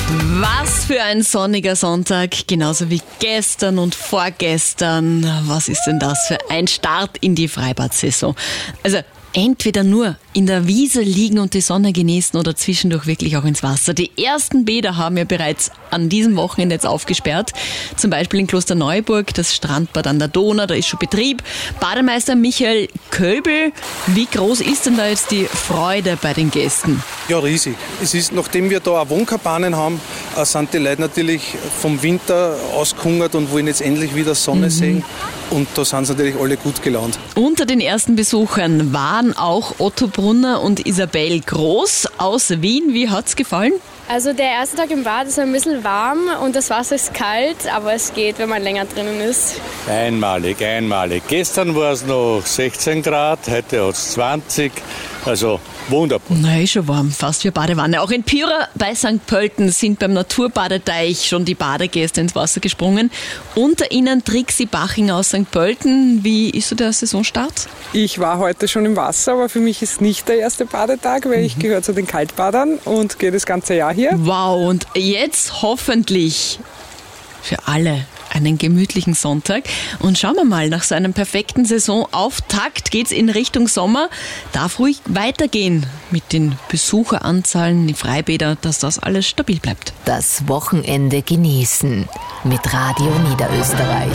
Was für ein sonniger Sonntag, genauso wie gestern und vorgestern. Was ist denn das für ein Start in die Freibad-Saison? Also entweder nur in der Wiese liegen und die Sonne genießen oder zwischendurch wirklich auch ins Wasser. Die ersten Bäder haben ja bereits an diesem Wochenende jetzt aufgesperrt. Zum Beispiel in Klosterneuburg, das Strandbad an der Donau, da ist schon Betrieb. Bademeister Michael Köbel, wie groß ist denn da jetzt die Freude bei den Gästen? Ja, riesig. Es ist, nachdem wir da auch Wohnkabanen haben, sind die Leute natürlich vom Winter ausgehungert und wollen jetzt endlich wieder Sonne sehen. Und da sind sie natürlich alle gut gelaunt. Unter den ersten Besuchern waren auch Otto Brunner und Isabel Groß aus Wien. Wie hat's gefallen? Also der erste Tag im Bad ist ein bisschen warm und das Wasser ist kalt, aber es geht, wenn man länger drinnen ist. Einmalig. Gestern war es noch 16 Grad, heute hat es 20, also wunderbar. Na, ist schon warm, fast wie Badewanne. Auch in Pyra bei St. Pölten sind beim Naturbadeteich schon die Badegäste ins Wasser gesprungen. Unter ihnen Trixi Baching aus St. Pölten. Wie ist so der Saisonstart? Ich war heute schon im Wasser, aber für mich ist nicht der erste Badetag, weil ich gehöre zu den Kaltbadern und gehe das ganze Jahr hier. Wow, und jetzt hoffentlich für alle einen gemütlichen Sonntag. Und schauen wir mal, nach so einem perfekten Saisonauftakt geht's in Richtung Sommer. Darf ruhig weitergehen mit den Besucheranzahlen, die Freibäder, dass das alles stabil bleibt. Das Wochenende genießen mit Radio Niederösterreich.